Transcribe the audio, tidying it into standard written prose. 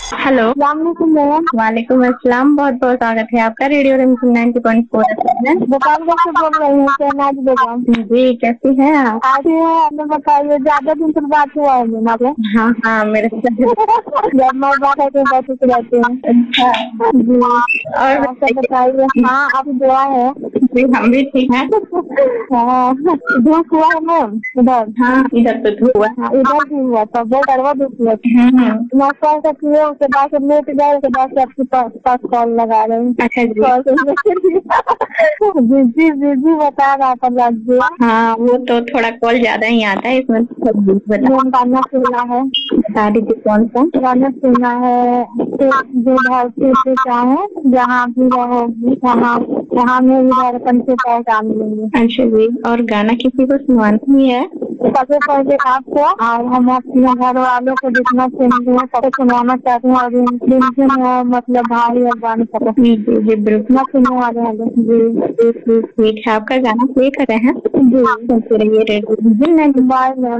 Hello. वालेकुम ma'am. वालेकुम अस्सलाम। बहुत बहुत स्वागत है आपका रेडियो रिमझिम 90.4 में। गोपालगंज से बोल रही हूँ शहनाज बेगम। जी, कैसी हैं आप? अच्छी है। हमें बताइए, ज्यादा दिन से बात हुआ है मैम आपसे? हाँ हाँ, मेरे साथ। जब मैं बात है तो बैठ रहती हूँ। अच्छा जी। और आप सब बताइए। हाँ, आप दुआ है। जी, हम भी ठीक हैं। हाँ, धूप हुआ है मैम इधर? हाँ, इधर तो धूप हुआ। हाँ, इधर भी हुआ था, बहुत कड़वा धूप हुआ था। नाश्ता वास्ता किए, उसके बाद से लेट गए, उसके बाद से आपके पास कॉल लगा रहे हैं। अच्छा जी। बिजी बिजी बता रहा था लग गया। हाँ, वो तो थोड़ा कॉल ज्यादा ही आता है इसमें। मैम गाना सुनना है। बता दीजिए कौन सा गाना सुनना है। जो धरती पे चाहे जहाँ भी रहोगी वहाँ में भी धड़कन से पहचान लेंगे। अच्छा जी। और गाना किसी को सुनवाना ही है? सबसे पहले आपको और हम अपने घर वालों को जितना सुनते हैं सबको सुनाना चाहते हैं, और मतलब भाई और गाने सबको। जी जी जी, बिल्कुल सुनने वाले हैं जी। ठीक है, आपका गाना प्ले कर रहे हैं। जी सुनते रहिए रेडियो। Bye ma'am.